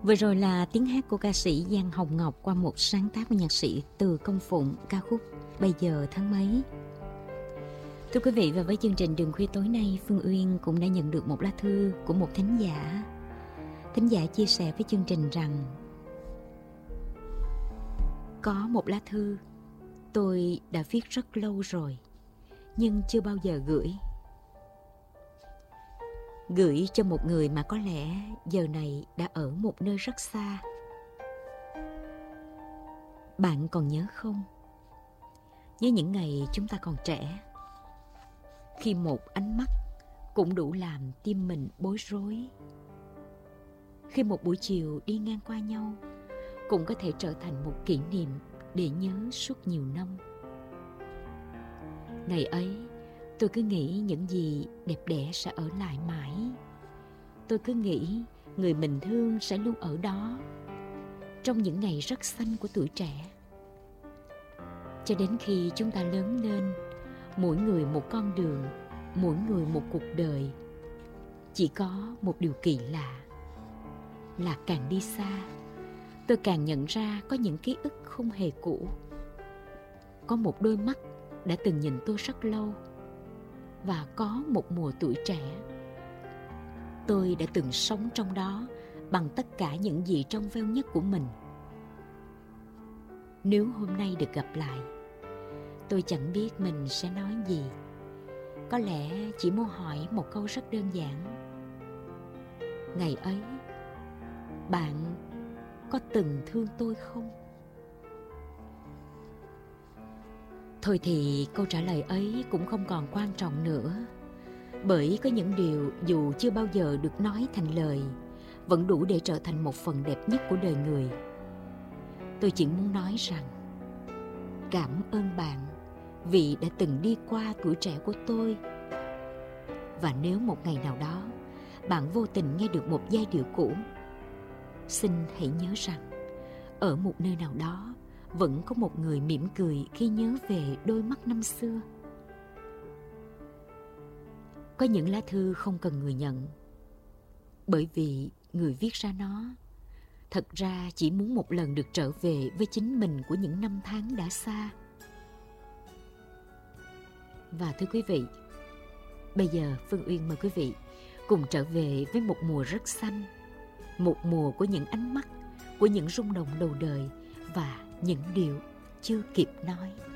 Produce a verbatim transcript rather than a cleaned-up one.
Vừa rồi là tiếng hát của ca sĩ Giang Hồng Ngọc qua một sáng tác của nhạc sĩ Từ Công Phụng, ca khúc Bây Giờ Tháng Mấy. Thưa quý vị, và với chương trình Đường Khuya tối nay, Phương Uyên cũng đã nhận được một lá thư của một thính giả. Thính giả chia sẻ với chương trình rằng có một lá thư tôi đã viết rất lâu rồi, nhưng chưa bao giờ gửi. Gửi cho một người mà có lẽ giờ này đã ở một nơi rất xa. Bạn còn nhớ không? Nhớ những ngày chúng ta còn trẻ, khi một ánh mắt cũng đủ làm tim mình bối rối. Khi một buổi chiều đi ngang qua nhau cũng có thể trở thành một kỷ niệm để nhớ suốt nhiều năm. Ngày ấy, tôi cứ nghĩ những gì đẹp đẽ sẽ ở lại mãi. Tôi cứ nghĩ người mình thương sẽ luôn ở đó trong những ngày rất xanh của tuổi trẻ. Cho đến khi chúng ta lớn lên, mỗi người một con đường, mỗi người một cuộc đời. Chỉ có một điều kỳ lạ là càng đi xa, tôi càng nhận ra có những ký ức không hề cũ. Có một đôi mắt đã từng nhìn tôi rất lâu, và có một mùa tuổi trẻ tôi đã từng sống trong đó bằng tất cả những gì trong veo nhất của mình. Nếu hôm nay được gặp lại, tôi chẳng biết mình sẽ nói gì. Có lẽ chỉ muốn hỏi một câu rất đơn giản: ngày ấy, bạn có từng thương tôi không? Thôi thì câu trả lời ấy cũng không còn quan trọng nữa, bởi có những điều dù chưa bao giờ được nói thành lời, vẫn đủ để trở thành một phần đẹp nhất của đời người. Tôi chỉ muốn nói rằng cảm ơn bạn vì đã từng đi qua tuổi trẻ của tôi. Và nếu một ngày nào đó bạn vô tình nghe được một giai điệu cũ, xin hãy nhớ rằng ở một nơi nào đó vẫn có một người mỉm cười khi nhớ về đôi mắt năm xưa. Có những lá thư không cần người nhận, bởi vì người viết ra nó thật ra chỉ muốn một lần được trở về với chính mình của những năm tháng đã xa. Và thưa quý vị, bây giờ Phương Uyên mời quý vị cùng trở về với một mùa rất xanh, một mùa của những ánh mắt, của những rung động đầu đời và những điều chưa kịp nói.